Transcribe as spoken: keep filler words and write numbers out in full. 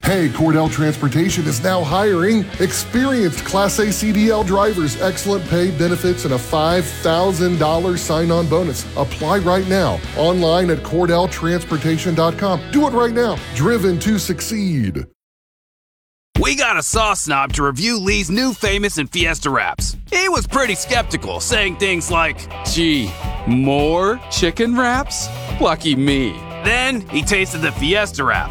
Hey, Cordell Transportation is now hiring experienced Class A C D L drivers, excellent pay, benefits, and a five thousand dollars sign-on bonus. Apply right now, online at cordell transportation dot com. Do it right now. Driven to succeed. We got a sauce snob to review Lee's new Famous and Fiesta wraps. He was pretty skeptical, saying things like, "Gee, more chicken wraps? Lucky me." Then he tasted the Fiesta wrap